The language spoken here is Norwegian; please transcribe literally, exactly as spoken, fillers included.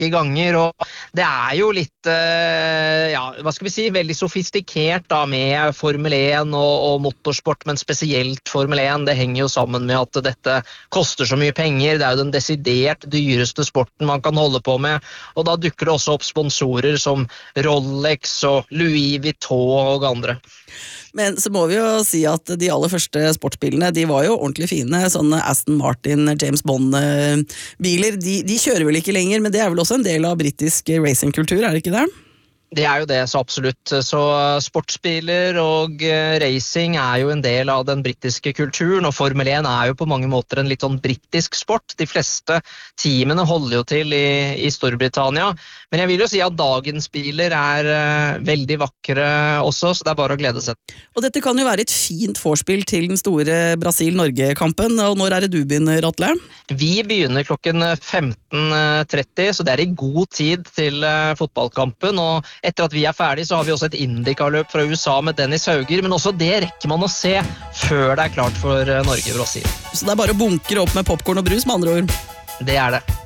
rekke ganger, og det er jo litt, ja, hva skal vi si, veldig sofistikert da med Formel én og, og motorsport, men spesielt Formel én. Det henger jo sammen med at dette koster så mye penger. Det er jo den desidert dyreste sporten man kan holde på med, og da dukker det også opp sponsorer som Rolex og Louis Vuitton og andre. Men så må vi jo si at de aller første sportsbilene, de var jo ordentlig fine, sånne Aston Martin, James Bond-biler. De, de kjører vel ikke lenger, men det er vel også en del av britisk racingkultur, er det ikke det? Det er jo det, så absolutt. Så sportsbiler og racing er jo en del av den britiske kulturen, og Formel én er jo på mange måter en litt sånn britisk sport. De fleste teamene holder jo til i, i Storbritannia, men jeg vil jo si at dagens biler er uh, veldig vakre også, så det er bare å glede seg. Og dette kan jo være et fint forspill til den store Brasil-Norge-kampen, og når er det du begynner, Atle? Vi begynner klokken femten tretti, så det er i god tid til uh, fotballkampen, og etter at vi er ferdig, så har vi også et Indica-løp fra U S A med Dennis Hauger, men også det rekker man å se før det er klart for Norge og Brasil. Så det er bare å bunkre opp med popcorn og brus, med andre ord? Det er det.